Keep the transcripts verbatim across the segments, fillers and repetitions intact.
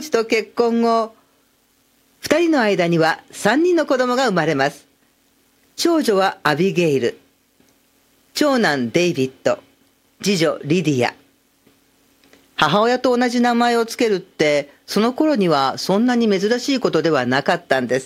王子と結婚後、二人の間には三人の子供が生まれます。長女はアビゲイル、長男デイビッド、次女リディア。母親と同じ名前をつけるって、その頃にはそんなに珍しいことではなかったんです。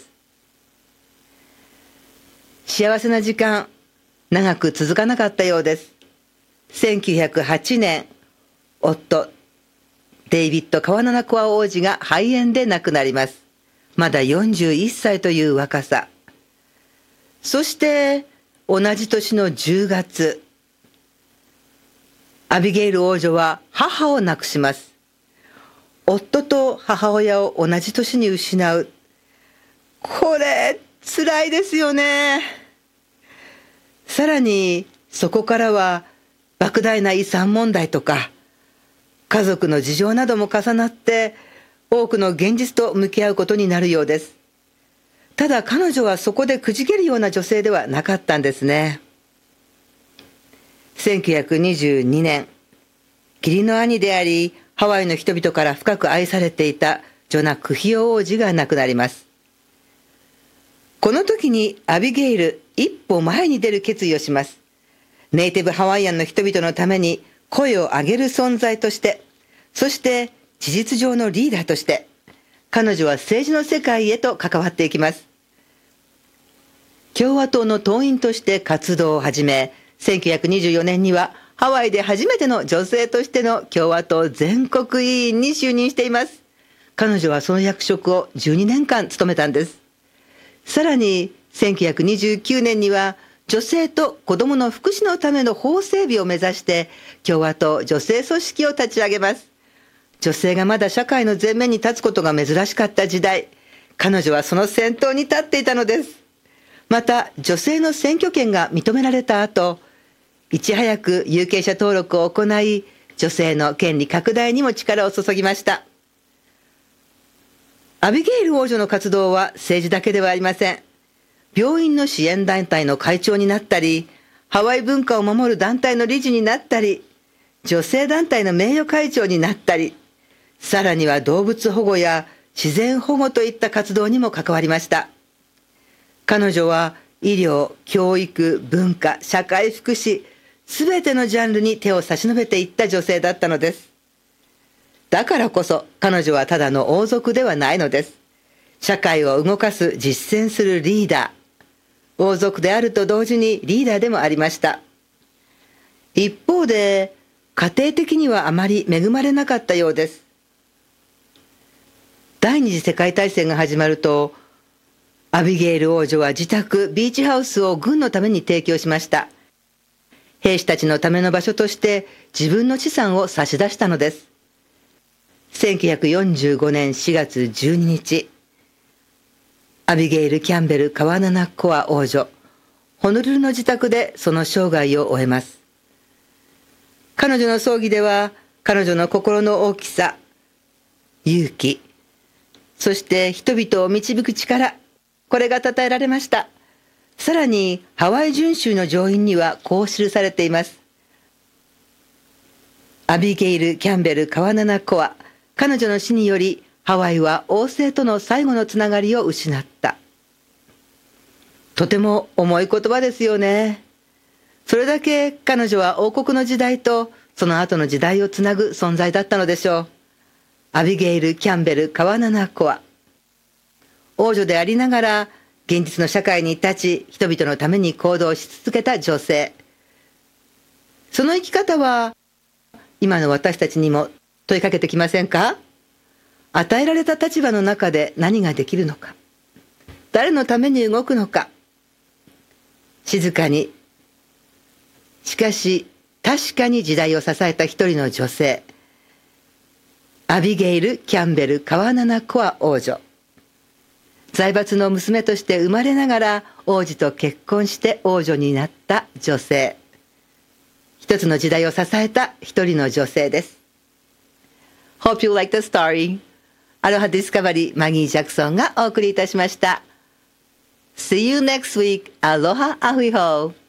幸せな時間、長く続かなかったようです。せんきゅうひゃくはちねん、夫、デイビッド・カワナナコア王子が肺炎で亡くなります。まだよんじゅういっさいという若さ。そして、同じ年のじゅうがつ、アビゲイル王女は母を亡くします。夫と母親を同じ年に失う。これ、辛いですよね。さらに、そこからは、莫大な遺産問題とか、家族の事情なども重なって、多くの現実と向き合うことになるようです。ただ彼女はそこでくじけるような女性ではなかったんですね。せんきゅうひゃくにじゅうにねん、義理の兄であり、ハワイの人々から深く愛されていたジョナ・クヒオ王子が亡くなります。この時にアビゲイル、一歩前に出る決意をします。ネイティブハワイアンの人々のために声を上げる存在として、そして事実上のリーダーとして、彼女は政治の世界へと関わっていきます。共和党の党員として活動を始め、せんきゅうひゃくにじゅうよねんにはハワイで初めての女性としての共和党全国委員に就任しています。彼女はその役職をじゅうにねんかん務めたんです。さらにせんきゅうひゃくにじゅうきゅうねんには女性と子どもの福祉のための法整備を目指して共和党女性組織を立ち上げます。女性がまだ社会の前面に立つことが珍しかった時代、彼女はその先頭に立っていたのです。また女性の選挙権が認められた後、いち早く有権者登録を行い、女性の権利拡大にも力を注ぎました。アビゲイル王女の活動は政治だけではありません。病院の支援団体の会長になったり、ハワイ文化を守る団体の理事になったり、女性団体の名誉会長になったり、さらには動物保護や自然保護といった活動にも関わりました。彼女は医療、教育、文化、社会福祉、すべてのジャンルに手を差し伸べていった女性だったのです。だからこそ彼女はただの王族ではないのです。社会を動かす実践するリーダー。王族であると同時にリーダーでもありました。一方で、家庭的にはあまり恵まれなかったようです。第二次世界大戦が始まると、アビゲイル王女は自宅、ビーチハウスを軍のために提供しました。兵士たちのための場所として自分の資産を差し出したのです。せんきゅうひゃくよんじゅうごねんしがつじゅうににち、アビゲイル・キャンベル・カワナナコア王女、ホノルルの自宅でその生涯を終えます。彼女の葬儀では、彼女の心の大きさ、勇気、そして人々を導く力、これが称えられました。さらに、ハワイ巡州の上院にはこう記されています。アビゲイル・キャンベル・カワナナコア、彼女の死により、ハワイは王政との最後のつながりを失った。とても重い言葉ですよね。それだけ彼女は王国の時代とその後の時代をつなぐ存在だったのでしょう。アビゲイル・キャンベル・カワナナコア。王女でありながら現実の社会に立ち、人々のために行動し続けた女性。その生き方は今の私たちにも問いかけてきませんか？与えられた立場の中で何ができるのか、誰のために動くのか、静かに、しかし確かに時代を支えた一人の女性、アビゲイル・キャンベル・カワナナコア王女。財閥の娘として生まれながら王子と結婚して王女になった女性。一つの時代を支えた一人の女性です。Hope you like the story. アロハディスカバリーマギー・ジャクソンがお送りいたしました。See you next week. Aloha ahui ho.